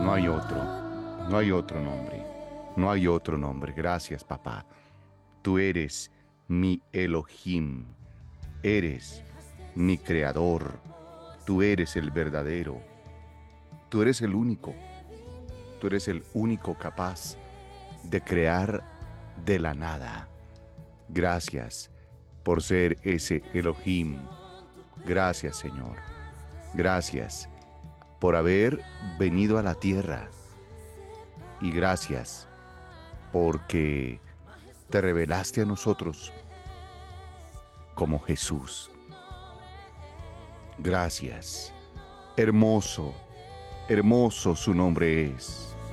No hay otro, no hay otro nombre, no hay otro nombre. Gracias, papá. Tú eres mi Elohim, eres mi creador, tú eres el verdadero, tú eres el único, tú eres el único capaz de crear de la nada. Gracias por ser ese Elohim. Gracias, Señor. Gracias por haber venido a la tierra y gracias porque te revelaste a nosotros como Jesús. Gracias. Hermoso, hermoso su nombre es.